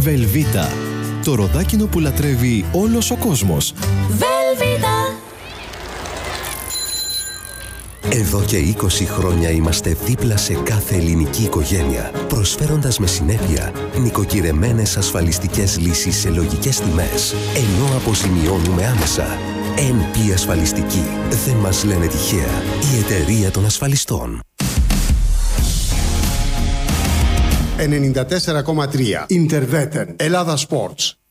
Velveeta. Το ροδάκινο που λατρεύει όλος ο κόσμος. Velveeta. Εδώ και 20 χρόνια είμαστε δίπλα σε κάθε ελληνική οικογένεια, προσφέροντας με συνέπεια νοικοκυρεμένες ασφαλιστικές λύσεις σε λογικές τιμές, ενώ αποζημιώνουμε άμεσα. NP Ασφαλιστική. Δεν μας λένε τυχαία. Η εταιρεία των ασφαλιστών. 94,3 Interveter. Ελλάδα Sports.